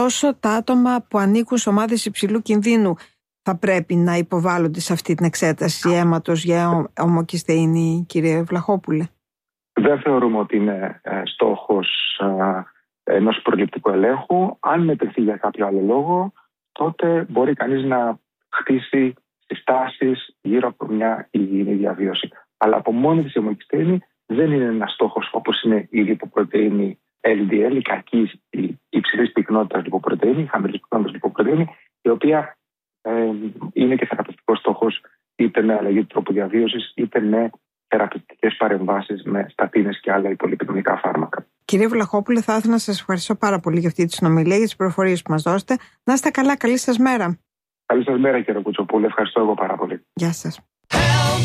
τόσο τα άτομα που ανήκουν σε ομάδες υψηλού κινδύνου θα πρέπει να υποβάλλονται σε αυτή την εξέταση αίματος για ομοκυστεΐνη, κύριε Βλαχόπουλε? Δεν θεωρούμε ότι είναι στόχος ενός προληπτικού ελέγχου. Αν μετρηθεί για κάποιο άλλο λόγο, τότε μπορεί κανείς να χτίσει συστάσεις γύρω από μια υγιεινή διαβίωση. Αλλά από μόνη της η ομοκυστεΐνη δεν είναι ένας στόχος όπως είναι η λιποπρωτεΐνη LDL, η κακή, η υψηλής πυκνότητας λιποπρωτεΐνη, η χαμηλής πυκνότητας λιποπρωτεΐνη, η οποία είναι και θεραπευτικός στόχος είτε με αλλαγή του τρόπου διαβίωσης, είτε με θεραπευτικές παρεμβάσεις με στατίνες και άλλα υπολιπιδομικά φάρμακα. Κύριε Βλαχόπουλε, θα ήθελα να σας ευχαριστώ πάρα πολύ για αυτή τη συνομιλία, για τις πληροφορίες που μας δώσετε. Να είστε καλά, καλή σας μέρα. Καλή σας μέρα, κύριε Κουτσοπούλου. Ευχαριστώ εγώ πάρα πολύ. Γεια σας.